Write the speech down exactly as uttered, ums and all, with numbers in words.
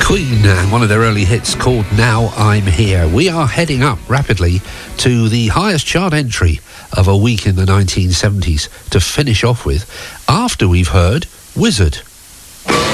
Queen and one of their early hits called Now I'm Here. We are heading up rapidly to the highest chart entry of a week in the nineteen seventies to finish off with after we've heard Wizard.